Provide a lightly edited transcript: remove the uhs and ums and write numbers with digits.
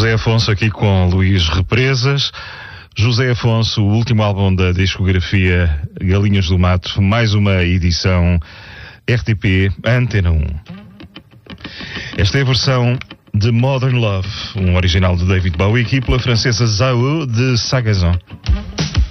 José Afonso aqui com Luís Represas. José Afonso, o último álbum da discografia Galinhas do Mato, mais uma edição RTP Antena 1. Esta é a versão de Modern Love, um original de David Bowie, aqui pela francesa Zao de Sagazan.